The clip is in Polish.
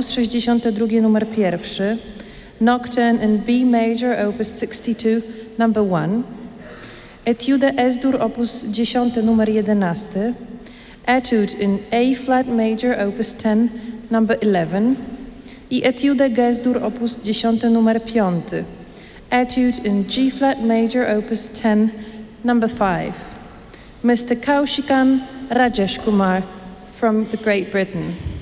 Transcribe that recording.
62 numer 1, Nocturne in B major op. 62 number 1, Etude S-dur op. 10 numer 11, Etude in A flat major op. 10 number 11 i Etude G-dur op. 10 numer 5, Etude in G flat major op. 10 number 5. Mr. Kaushikan Rajesh Kumar from Great Britain.